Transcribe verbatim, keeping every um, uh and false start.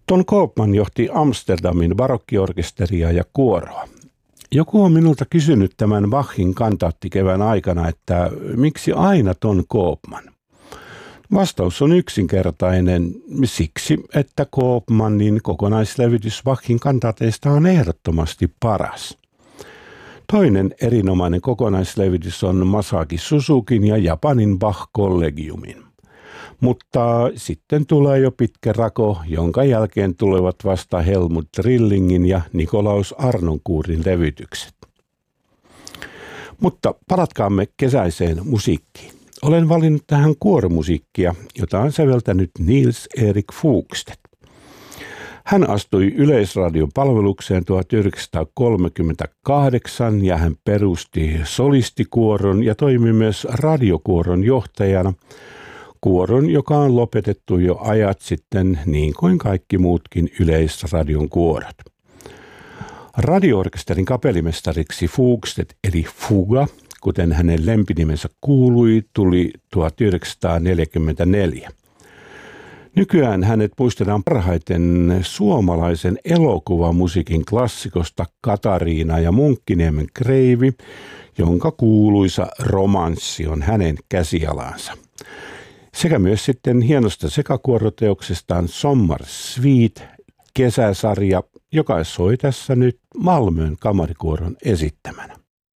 Ton Koopman johti Amsterdamin barokkiorkesteria ja kuoroa. Joku on minulta kysynyt tämän Bachin kantaattikevään aikana, että miksi aina Ton Koopman? Vastaus on yksinkertainen siksi, että Koopmanin kokonaislevytys Bachin kantaateista on ehdottomasti paras. Toinen erinomainen kokonaislevitys on Masaki Suzukin ja Japanin Bach-kollegiumin. Mutta sitten tulee jo pitkä rako, jonka jälkeen tulevat vasta Helmut Drillingin ja Nikolaus Arnoncourtin levytykset. Mutta palatkaamme kesäiseen musiikkiin. Olen valinnut tähän kuoromusiikkia, jota on säveltänyt Nils-Erik Fugsted. Hän astui Yleisradion palvelukseen tuhatyhdeksänsataakolmekymmentäkahdeksan ja hän perusti solistikuoron ja toimi myös radiokuoron johtajana. Kuoron, joka on lopetettu jo ajat sitten, niin kuin kaikki muutkin Yleisradion kuorot. Radio-orkesterin kapellimestariksi Fugsted eli Fuga, kuten hänen lempinimensä kuului, tuli tuhatyhdeksänsataaneljäkymmentäneljä. Nykyään hänet muistetaan parhaiten suomalaisen elokuvamusiikin klassikosta Katariina ja Munkkiniemen kreivi, jonka kuuluisa romanssi on hänen käsialansa. Sekä myös sitten hienosta sekakuoroteoksestaan Sommar Suite, kesäsarja, joka soi tässä nyt Malmön kamarikuoron esittämänä.